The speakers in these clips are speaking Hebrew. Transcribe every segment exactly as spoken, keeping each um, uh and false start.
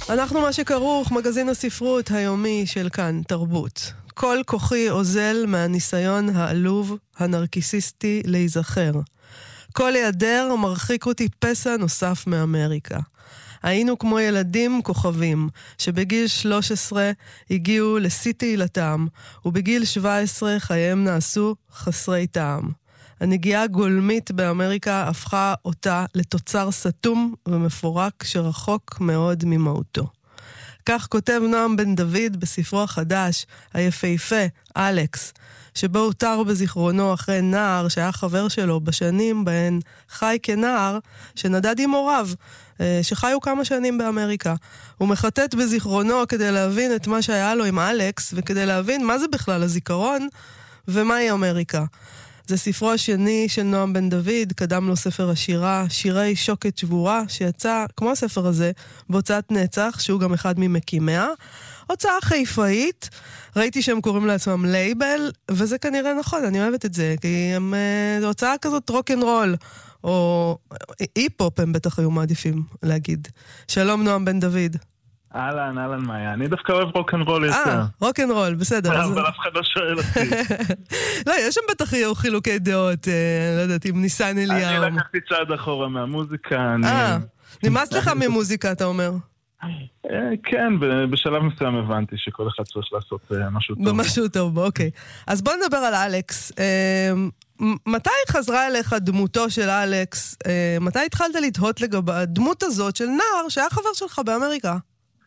אנחנו מה שכרוך, מגזין הספרות היומי של כאן, תרבות. כל כוחי עוזל מהניסיון העלוב, הנרקיסיסטי להיזכר. כל היעדר מרחיק אותי פסע נוסף מאמריקה. היינו כמו ילדים כוכבים, שבגיל שלוש עשרה הגיעו לשיא תהילתם, ובגיל שבע עשרה חייהם נעשו חסרי טעם. הנגיעה הגולמית באמריקה הפכה אותה לתוצר סתום ומפורק שרחוק מאוד ממהותו. כך כותב נועם בן דוד בספרו החדש, היפהפה, אלכס, שבו הותר בזיכרונו אחרי נער שהיה חבר שלו בשנים בהן חי כנער שנדד עם הוריו, שחיו כמה שנים באמריקה. הוא מחטט בזיכרונו כדי להבין את מה שהיה לו עם אלכס, וכדי להבין מה זה בכלל הזיכרון ומהי אמריקה. זה ספרו השני של נועם בן דוד, קדם לו ספר השירה, שירי שוקת שבורה, שיצא, כמו הספר הזה, בהוצאת נצח, שהוא גם אחד ממקימיה. הוצאה חיפאית, ראיתי שהם קוראים לעצמם לייבל, וזה כנראה נכון, אני אוהבת את זה, כי הם, זו הוצאה כזאת רוק'נ'רול, או אי-פופ הם בטח היו מעדיפים להגיד. שלום נועם בן דוד. אהלן, אהלן מאיה. אני דווקא אוהב רוק'נ'רול יותר. אה, רוק'נ'רול, בסדר. אבל אף אחד לא שואל אותי. לא, יש שם בטח יהיו חילוקי דעות, לא יודעת, עם ניסן אליהו. אני לקחתי צעד אחורה מהמוזיקה. אה, נמאס לך ממוזיקה, אתה אומר? כן, בשלב מסוים הבנתי שכל אחד צריך לעשות משהו טוב. משהו טוב, אוקיי. אז בוא נדבר על אלכס. מתי חזרה אליך דמותו של אלכס? מתי התחלת לתהות לגבי הדמות הזאת של נער שהיה חבר שלך באמריקה?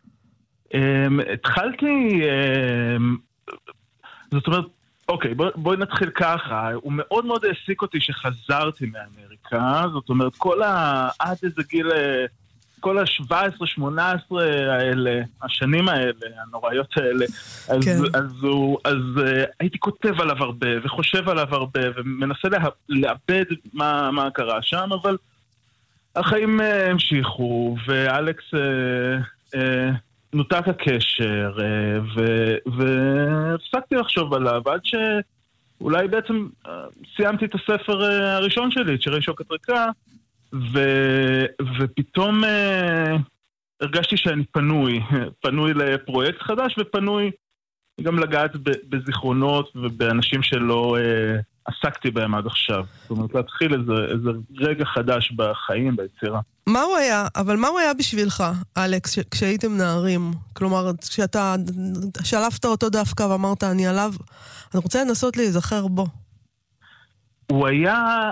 התחלתי, זאת אומרת, אוקיי, בואי נתחיל ככה. הוא מאוד מאוד העסיק אותי שחזרתי מאמריקה, זאת אומרת, כל ה... עד איזה גיל... כל ה-שבע עשרה שמונה עשרה האלה, השנים האלה, הנוראיות האלה, אז, כן. אז, הוא, אז uh, הייתי כותב עליו הרבה, וחושב עליו הרבה, ומנסה לה, לאבד מה, מה קרה שם, אבל החיים uh, המשיכו, ואלכס uh, uh, נותק הקשר, uh, והפסקתי לחשוב עליו, עד שאולי בעצם uh, סיימתי את הספר uh, הראשון שלי, את שירי שוקת ריקה, ו... ופתאום אה, הרגשתי שאני פנוי, פנוי לפרויקט חדש ופנוי גם לגעת ב... בזיכרונות ובאנשים שלא אה, עסקתי בהם עד עכשיו. זאת אומרת, להתחיל איזה, איזה רגע חדש בחיים, ביצירה. מה הוא היה? אבל מה הוא היה בשבילך, אלכס, כשהייתם נערים? כלומר, כשאתה שלפת אותו דווקא ואמרת, אני עליו, אני רוצה לנסות להיזכר בו. הוא היה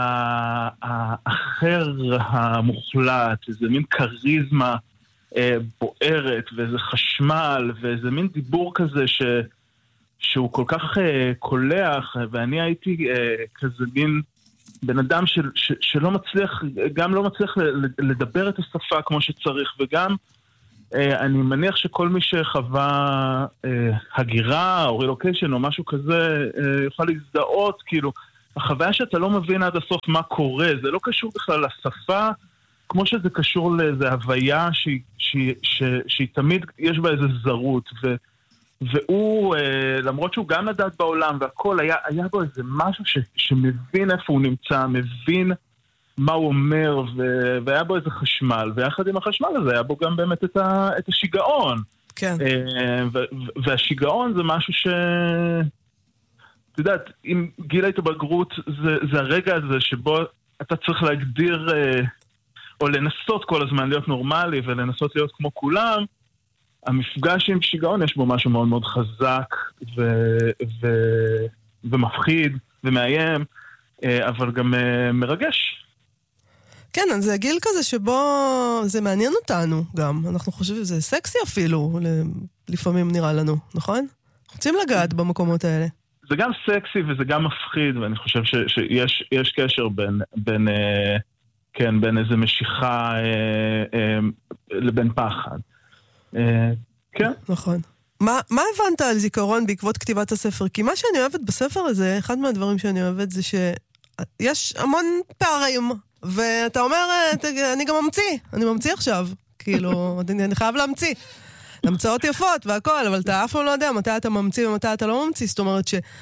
האחר המוחלט, איזה מין קריזמה בוערת, ואיזה חשמל, ואיזה מין דיבור כזה ש... שהוא כל כך קולח, ואני הייתי כזה מין בן אדם ש... ש... שלא מצליח, גם לא מצליח לדבר את השפה כמו שצריך, וגם אני מניח שכל מי שחווה הגירה או רילוקיישן או משהו כזה יוכל להזדהות, כאילו, החוויה שאתה לא מבין עד הסוף מה קורה, זה לא קשור בכלל לשפה, כמו שזה קשור לאיזו הוויה שהיא, שהיא, שהיא, שהיא תמיד יש בה איזו זרות, ו, והוא, למרות שהוא גם נדד בעולם והכל, היה, היה בו איזה משהו ש, שמבין איפה הוא נמצא, מבין מה הוא אומר, ו, והיה בו איזה חשמל, ויחד עם החשמל הזה היה בו גם באמת את, ה, את השיגעון. כן. ו, והשיגעון זה משהו ש... אתה יודעת, עם גיל ההתבגרות, זה, זה הרגע הזה שבו אתה צריך להגדיר, אה, או לנסות כל הזמן להיות נורמלי, ולנסות להיות כמו כולם. המפגש עם שיגעון יש בו משהו מאוד מאוד חזק, ו, ו, ומפחיד, ומאיים, אה, אבל גם אה, מרגש. כן, אז זה גיל כזה שבו זה מעניין אותנו גם. אנחנו חושבים, זה סקסי אפילו, לפעמים נראה לנו, נכון? רוצים לגעת במקומות האלה. זה גם סקסי וזה גם מפחיד, ואני חושב ש, שיש יש קשר בין, בין, אה, כן, בין איזו משיכה אה, אה, לבין פחד. אה, כן. נכון. מה, מה הבנת על זיכרון בעקבות כתיבת הספר? כי מה שאני אוהבת בספר הזה, אחד מהדברים שאני אוהבת זה שיש המון פערים, ואתה אומר, אני גם ממציא, אני ממציא עכשיו. כאילו, אני חייב להמציא. המצאות יפות והכל, אבל אתה אף פעם לא יודע מתי אתה ממציא ומתי אתה לא ממציא. זאת אומרת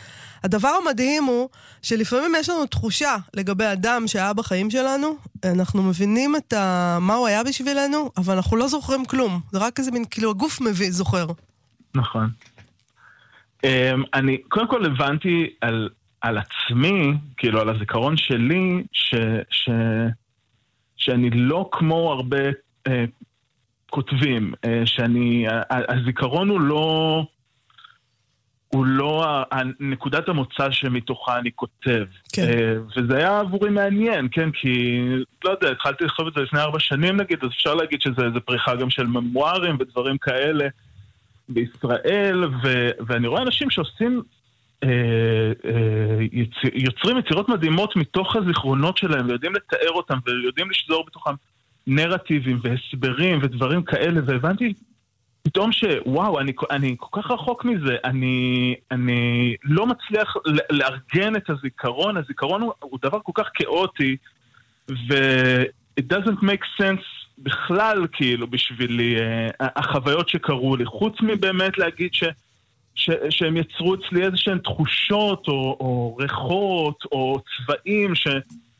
הדבר המדהים הוא שלפעמים יש לנו תחושה לגבי אדם שהיה בחיים שלנו, אנחנו מבינים את ה... מה הוא היה בשבילנו, אבל אנחנו לא זוכרים כלום. זה רק איזה מין, כאילו, הגוף מביא, זוכר. נכון. Um, אני קודם כל הבנתי על, על עצמי, כאילו, על הזיכרון שלי, ש, ש, שאני לא כמו הרבה uh, כותבים, uh, שאני, הזיכרון הוא לא... הוא לא נקודת המוצא שמתוכה אני כותב. כן. וזה היה עבורי מעניין, כן? כי, לא יודע, התחלתי לכתוב את זה לפני ארבע שנים, נגיד, אז אפשר להגיד שזה פריחה גם של ממוארים ודברים כאלה בישראל, ו, ואני רואה אנשים שעושים, אה, אה, יצ, יוצרים יצירות מדהימות מתוך הזיכרונות שלהם, ויודעים לתאר אותם, ויודעים לשזור בתוכם נרטיבים והסברים ודברים כאלה, והבנתי, פתאום שוואו, אני, אני כל כך רחוק מזה, אני, אני לא מצליח לארגן את הזיכרון, הזיכרון הוא, הוא דבר כל כך כאוטי, ו- it doesn't make sense בכלל, כאילו, בשבילי, החוויות שקרו לי, חוץ מבאמת להגיד ש, ש, שהם יצרו אצלי איזושהן תחושות, או, או ריחות, או צבעים, ש...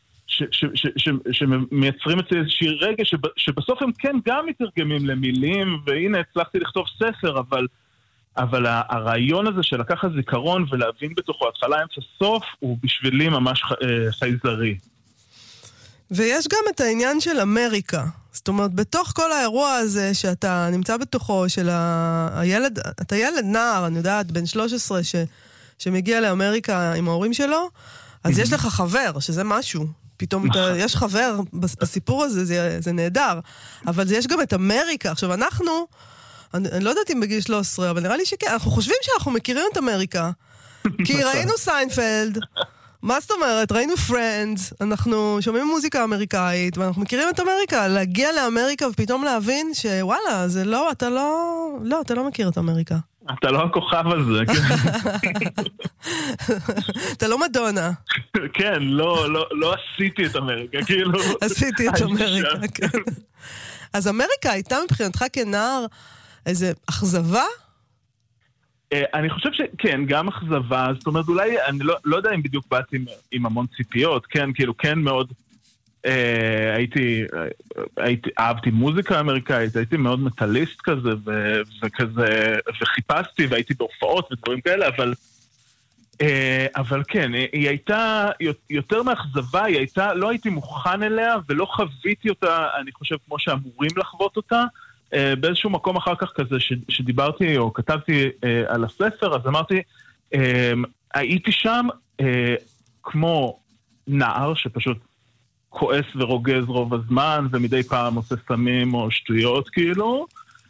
שמייצרים את איזושהי רגע שבסוף הם כן גם מתרגמים למילים, והנה הצלחתי לכתוב ספר, אבל אבל הרעיון הזה של לקחת זיכרון ולהבין בתוכו התחלה אמצע סוף הוא בשבילי ממש חייזרי. ויש גם את העניין של אמריקה. זאת אומרת, בתוך כל האירוע הזה שאתה נמצא בתוכו, של הילד, אתה ילד נער, אני יודעת, בן שלוש עשרה ש, שמגיע לאמריקה עם ההורים שלו, אז יש לך חבר, שזה משהו. פתאום אתה, יש חבר בסיפור הזה, זה, זה נהדר. אבל יש גם את אמריקה. עכשיו, אנחנו, אני, אני לא יודעת אם בגיל שלוש עשרה, אבל נראה לי שכן, אנחנו חושבים שאנחנו מכירים את אמריקה. כי ראינו סיינפלד, מה זאת אומרת? ראינו פרנדס, אנחנו שומעים מוזיקה אמריקאית, ואנחנו מכירים את אמריקה. להגיע לאמריקה ופתאום להבין שוואלה, זה לא, אתה לא, לא, אתה לא מכיר את אמריקה. אתה לא הכוכב הזה. אתה לא מדונה. כן, לא, לא, לא עשיתי את אמריקה, כאילו. עשיתי את אמריקה, כן. אז אמריקה הייתה מבחינתך כנער איזה אכזבה? אני חושב שכן, גם אכזבה, זאת אומרת, אולי, אני לא, לא יודע אם בדיוק באתי עם, עם המון ציפיות, כן, כאילו, כן מאוד, אה, הייתי, הייתי, אהבתי מוזיקה אמריקאית, הייתי מאוד מטליסט כזה, ו, וכזה, וחיפשתי, והייתי בהופעות ודברים כאלה, אבל, אה, אבל כן, היא הייתה, יותר מאכזבה, היא הייתה, לא הייתי מוכן אליה, ולא חוויתי אותה, אני חושב, כמו שאמורים לחוות אותה, באיזשהו מקום אחר כך כזה שדיברתי או כתבתי על הספר, אז אמרתי, הייתי שם כמו נער שפשוט כועס ורוגז רוב הזמן, ומדי פעם עושה סמים או שטויות כאילו,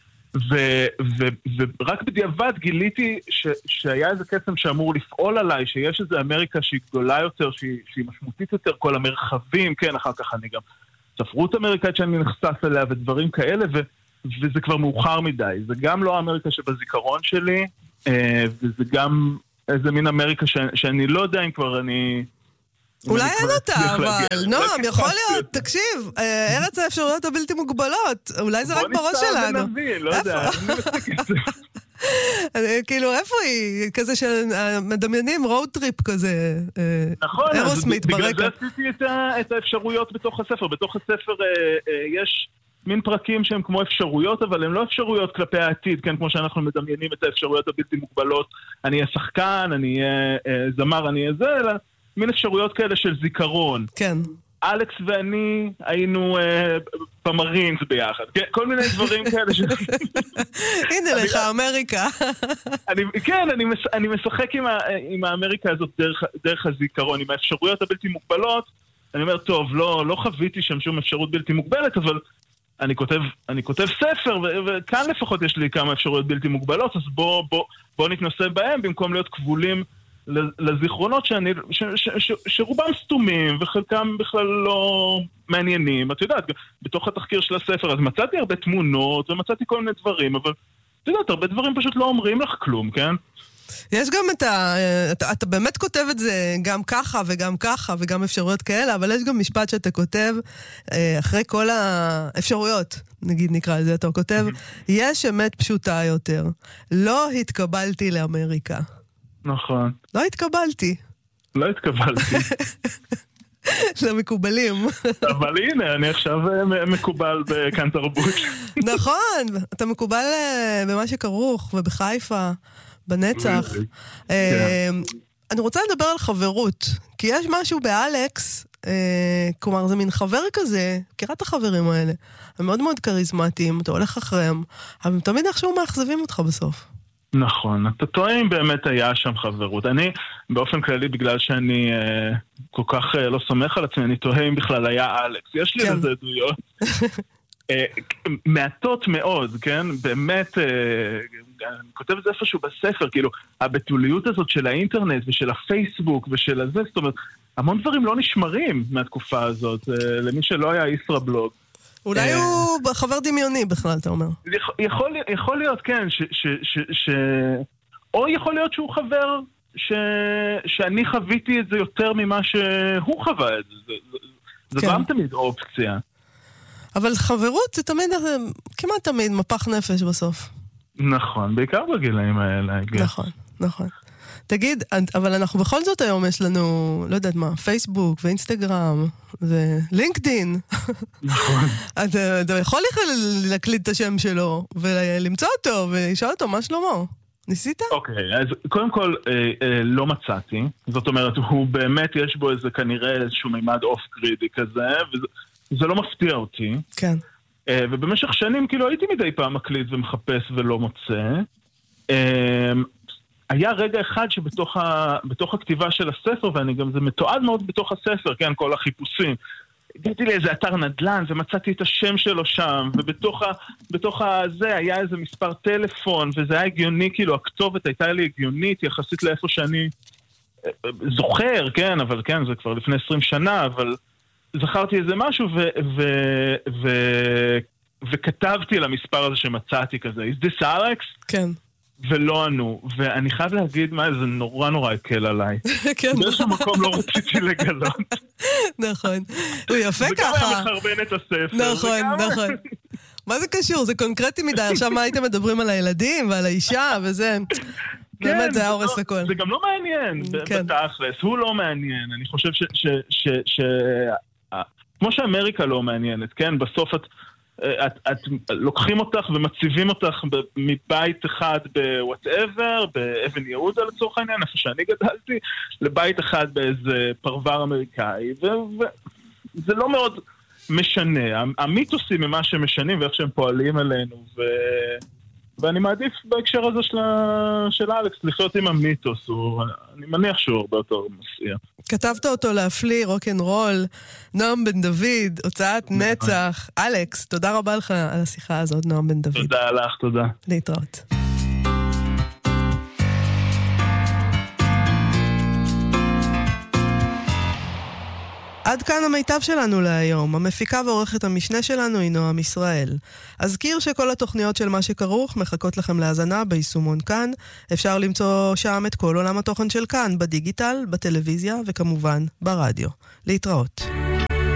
ורק בדיעבד גיליתי שהיה איזה קסם שאמור לפעול עליי, שיש איזו אמריקה שהיא גדולה יותר, שהיא משמעותית יותר, כל המרחבים, כן, אחר כך אני גם ספרות אמריקאית שאני נחשף אליה ודברים כאלה, ו... וזה כבר מאוחר מדי. זה גם לא אמריקה שבזיכרון שלי, וזה גם איזה מין אמריקה ש... שאני לא יודע אם כבר אני... אולי אין אותה, אבל נועם, יכול להיות, תקשיב, ארץ האפשרויות הבלתי מוגבלות, אולי זה רק בראש שלנו. בוא נסתר ונביא, לא יודע, אני מסתכל את זה. כאילו, איפה היא? כזה של מדמיינים, רוד טריפ כזה, נכון, אירוסמית ברקע. בגלל זה עשיתי את האפשרויות בתוך הספר. בתוך הספר יש... מין פרקים שהם כמו אפשרויות, אבל הם לא אפשרויות כלפי העתיד, כן, כמו שאנחנו מדמיינים את האפשרויות הבלתי מוגבלות, אני אהיה שחקן, אני אהיה אה, זמר, אני אהיה זה, אלא מין אפשרויות כאלה של זיכרון. כן. אלכס ואני היינו אה, במרינס ביחד, כן, כל מיני דברים כאלה. ש... הנה לך, אמריקה. אני, כן, אני, מש, אני משחק עם, ה, עם האמריקה הזאת דרך, דרך הזיכרון, עם האפשרויות הבלתי מוגבלות, אני אומר, טוב, לא, לא חוויתי שם שום אפשרות בלתי מוגבלת, אבל אני כותב, אני כותב ספר, ו- וכאן לפחות יש לי כמה אפשרויות בלתי מוגבלות, אז בוא, בוא, בוא נתנסה בהם, במקום להיות כבולים לזיכרונות שאני, ש- ש- ש- שרובם סתומים, וחלקם בכלל לא מעניינים. את יודעת, בתוך התחקיר של הספר, אז מצאתי הרבה תמונות, ומצאתי כל מיני דברים, אבל את יודעת, הרבה דברים פשוט לא אומרים לך כלום, כן? יש גם את ה... אתה, אתה באמת כותב את זה גם ככה וגם ככה וגם אפשרויות כאלה, אבל יש גם משפט שאתה כותב אחרי כל האפשרויות, נגיד נקרא לזה, אתה כותב, יש אמת פשוטה יותר. לא התקבלתי לאמריקה. נכון. לא התקבלתי. לא התקבלתי. למקובלים. אבל הנה, אני עכשיו מקובל בכאן תרבות. נכון, אתה מקובל במה שכרוך, ובחיפה, בנצח. אני רוצה לדבר על חברות, כי יש משהו באלכס, כלומר, זה מין חבר כזה, מכירה את החברים האלה, הם מאוד מאוד קריזמטיים, אתה הולך אחריהם, אבל הם תמיד איכשהו מאכזבים אותך בסוף. נכון, אתה טועה אם באמת היה שם חברות. אני, באופן כללי, בגלל שאני אה, כל כך אה, לא סומך על עצמי, אני טועה אם בכלל היה אלכס. יש לי כן. לזה עדויות. אה, מעטות מאוד, כן? באמת, אה, אני כותב את זה איפשהו בספר, כאילו, הבתוליות הזאת של האינטרנט ושל הפייסבוק ושל הזה, זאת אומרת, המון דברים לא נשמרים מהתקופה הזאת, אה, למי שלא היה ישראבלוג. אולי הוא חבר דמיוני בכלל, אתה אומר. יכול, יכול להיות, כן, ש, ש, ש, ש... או יכול להיות שהוא חבר ש... שאני חוויתי את זה יותר ממה שהוא חווה את זה. זה, זה, זה כן. גם תמיד אופציה. אבל חברות זה תמיד, כמעט תמיד מפח נפש בסוף. נכון, בעיקר בגילאים האלה. נכון, נכון. תגיד, אבל אנחנו בכל זאת היום יש לנו, לא יודעת מה, פייסבוק ואינסטגרם ולינקדין. נכון. אתה, אתה יכול להקליט את השם שלו ולמצוא אותו ולשאול אותו מה שלמה. ניסית? אוקיי, אז קודם כל אה, אה, לא מצאתי. זאת אומרת, הוא באמת יש בו איזה כנראה איזשהו מימד אוף גרידי כזה, וזה לא מפתיע אותי. כן. אה, ובמשך שנים כאילו הייתי מדי פעם מקליט ומחפש ולא מוצא. אה, היה רגע אחד שבתוך ה, בתוך הכתיבה של הספר, ואני גם, זה מתועד מאוד בתוך הספר, כן, כל החיפושים. הגעתי לאיזה אתר נדל"ן, ומצאתי את השם שלו שם, ובתוך ה, בתוך הזה היה איזה מספר טלפון, וזה היה הגיוני, כאילו, הכתובת הייתה לי הגיונית, יחסית לאיפה שאני זוכר, כן, אבל כן, זה כבר לפני עשרים שנה, אבל זכרתי איזה משהו, ו, ו, ו, וכתבתי למספר הזה שמצאתי כזה, is this Alex? כן. ולא ענו, ואני חייב להגיד מה, זה נורא נורא הקל עליי. כן. באיזשהו מקום לא רציתי לגלות. נכון. הוא יפה ככה. וגם היה מחרבן את הספר. נכון, נכון. מה זה קשור? זה קונקרטי מדי. עכשיו מה הייתם מדברים על הילדים ועל האישה וזה... באמת זה ההורס לכל. זה גם לא מעניין, בתכלס. הוא לא מעניין. אני חושב ש... כמו שאמריקה לא מעניינת, כן? בסוף את... את, את לוקחים אותך ומציבים אותך מבית אחד בוואטאבר, באבן יהודה לצורך העניין, איפה שאני גדלתי, לבית אחד באיזה פרבר אמריקאי, וזה לא מאוד משנה. המיתוסים הם מה שמשנים ואיך שהם פועלים עלינו, ו... ואני מעדיף בהקשר הזה של, של אלכס לחיות עם המיתוס, הוא, אני מניח שהוא הרבה יותר מסיע. כתבת אותו להפליא, רוק'נ'רול, נועם בן דוד, הוצאת נצח. אלכס, תודה רבה לך על השיחה הזאת, נועם בן דוד. תודה לך, תודה. להתראות. עד כאן המיטב שלנו להיום. המפיקה ועורכת המשנה שלנו היא נועם ישראל. אזכיר שכל התוכניות של מה שכרוך מחכות לכם להאזנה ביישומון כאן. אפשר למצוא שם את כל עולם התוכן של כאן, בדיגיטל, בטלוויזיה וכמובן ברדיו. להתראות.